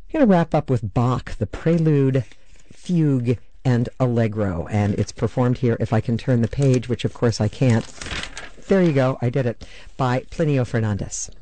going to wrap up with Bach, the Prelude, Fugue, and Allegro, and it's performed here, if I can turn the page, which of course I can't. There you go, I did it, by Plinio Fernandez.